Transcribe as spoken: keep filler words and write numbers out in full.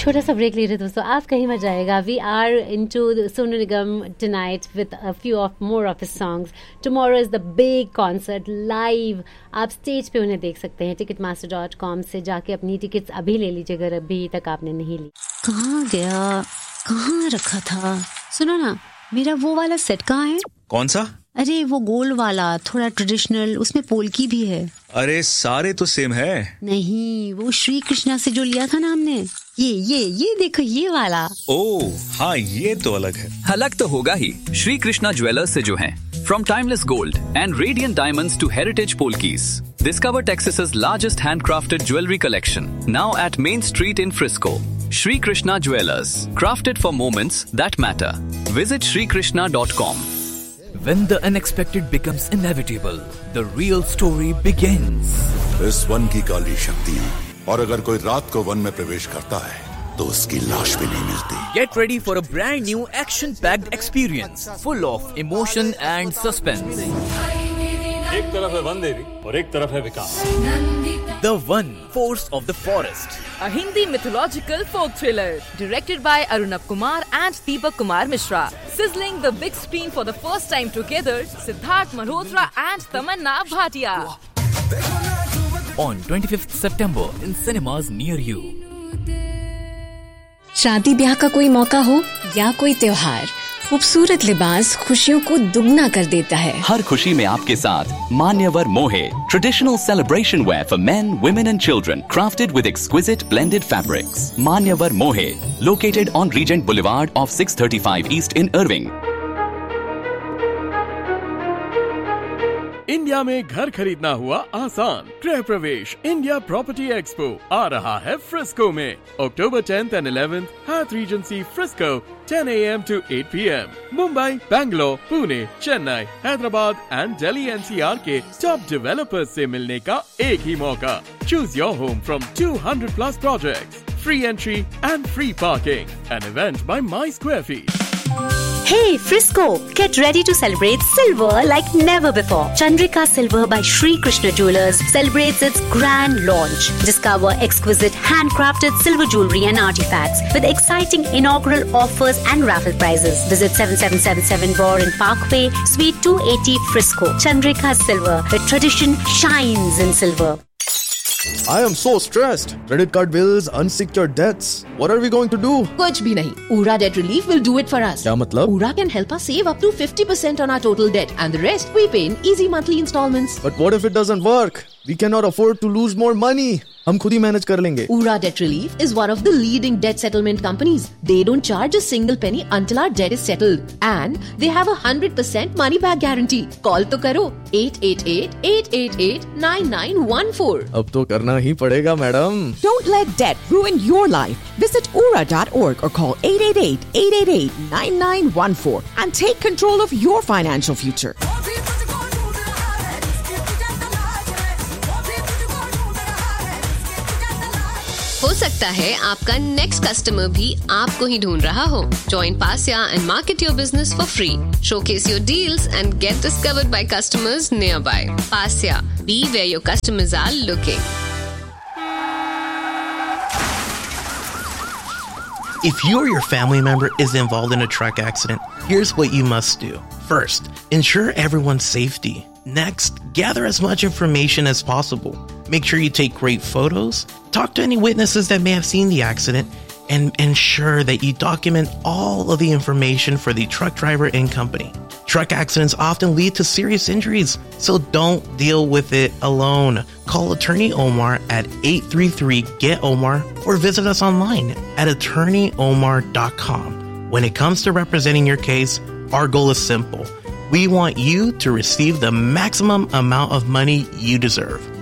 छोटा सा ब्रेक ले रहे दोस्तों, आप कहीं मत जाएगा. We are into Sonu Nigam tonight with a few of more of his songs. Tomorrow is the big concert live. आप स्टेज पे उन्हें देख सकते हैं. टिकट मास्टर डॉट कॉम से जाके अपनी टिकट्स अभी ले लीजिए अगर अभी तक आपने नहीं ली. कहाँ गया, कहाँ रखा था? सुनो ना, मेरा वो वाला सेट कहाँ है? कौन सा? अरे वो गोल वाला, थोड़ा ट्रेडिशनल, उसमें पोल्की भी है. अरे सारे तो सेम है. नहीं, वो श्री कृष्णा से जो लिया था ना हमने, ये ये ये देखो ये वाला. ओह हाँ, ये तो अलग है. अलग तो होगा ही. श्री कृष्णा ज्वेलर्स से जो हैं, from timeless gold and radiant diamonds to heritage polkis. Discover Texas's largest handcrafted jewelry collection, now at Main Street in Frisco. Shri Krishna Jewelers, crafted for moments that matter. Visit shri krishna dot com. When the unexpected becomes inevitable, the real story begins. इस one की काली शक्ति, और अगर कोई रात को one में प्रवेश करता है तो उसकी लाश भी नहीं मिलती. Get ready for a brand new action-packed experience, full of emotion and suspense. एक तरफ है वन देवी और एक तरफ है विकास. The One, Force of the Forest. A Hindi mythological folk thriller directed by Arunab Kumar and Deepak Kumar Mishra. Sizzling the big screen for the first time together, Siddharth Malhotra and Tamanna Bhatia. On twenty-fifth September in cinemas near you. शादी ब्याह का कोई मौका हो या कोई त्योहार, खूबसूरत लिबास खुशियों को दुगना कर देता है. हर खुशी में आपके साथ मान्यवर मोहे, traditional celebration where for main, women and children, crafted with exquisite blended fabrics. मान्यवर मोहे, located on reagent boulevard of six thirty-five east in Irving. India में घर खरीदना हुआ आसान. गृह प्रवेश इंडिया प्रॉपर्टी एक्सपो आ रहा है फ्रिस्को में. अक्टूबर tenth and eleventh, Hyatt Regency Frisco, ten a m to eight p m. Mumbai, Bangalore, Pune, Chennai, Hyderabad and Delhi N C R के टॉप डेवलपर्स से मिलने का एक ही मौका. Choose your home from two hundred plus projects. Free entry and free parking. An event by My Square Feet. Hey Frisco, get ready to celebrate silver like never before. Chandrika Silver by Shri Krishna Jewelers celebrates its grand launch. Discover exquisite handcrafted silver jewelry and artifacts with exciting inaugural offers and raffle prizes. Visit seven seven seven seven Warren Parkway, Suite two eighty Frisco. Chandrika Silver, the tradition shines in silver. I am so stressed. Credit card bills, unsecured debts. What are we going to do? कुछ भी नहीं. Ura Debt Relief will do it for us. क्या मतलब? Ura can help us save up to fifty percent on our total debt, and the rest we pay in easy monthly installments. But what if it doesn't work? We cannot afford to lose more money. हम खुद ही manage कर लेंगे. Ura Debt Relief is one of the leading debt settlement companies. They don't charge a single penny until our debt is settled, and they have a one hundred percent money back guarantee. Call तो करो eight eight eight, eight eight eight, nine nine one four. अब तो करना ही पड़ेगा madam. Don't let debt ruin your life. Visit ura dot org or call eight eight eight, eight eight eight, nine nine one four and take control of your financial future. हो सकता है आपका next customer भी आपको ही ढूंढ रहा हो. Join Pasya and market your business for free. Showcase your deals and get discovered by customers nearby. Pasya, be where your customers are looking. If you or your family member is involved in a truck accident, here's what you must do. First, ensure everyone's safety. Next, gather as much information as possible. Make sure you take great photos, talk to any witnesses that may have seen the accident, and ensure that you document all of the information for the truck driver and company. Truck accidents often lead to serious injuries, so don't deal with it alone. Call Attorney Omar at eight three three, G E T Omar or visit us online at attorney omar dot com. When it comes to representing your case, our goal is simple. We want you to receive the maximum amount of money you deserve.